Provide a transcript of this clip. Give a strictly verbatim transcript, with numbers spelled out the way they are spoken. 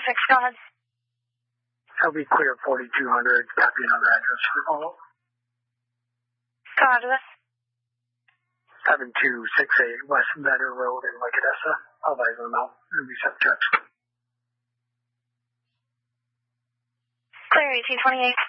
six, go ahead. That'll be clear forty-two hundred, copy another address for follow. Go address. seven two six eight West Better Road in Lake Odessa. I'll advise them out. It'll be sent text. Clear eighteen twenty-eight.